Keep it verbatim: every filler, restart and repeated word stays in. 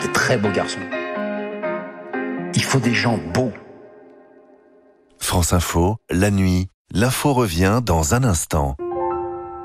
des très beaux garçons. Il faut des gens beaux. France Info, la nuit, l'info revient dans un instant.